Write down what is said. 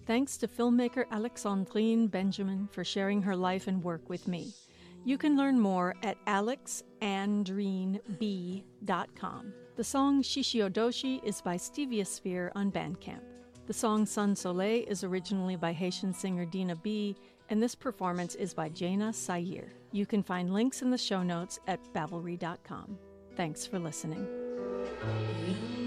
Thanks to filmmaker Alexandrine Benjamin for sharing her life and work with me. You can learn more at alexandrineb.com. The song Shishiodoshi is by Steviosphere on Bandcamp. The song Sun Soleil is originally by Haitian singer Dina B, and this performance is by Jaina Sayir. You can find links in the show notes at babbelry.com. Thanks for listening.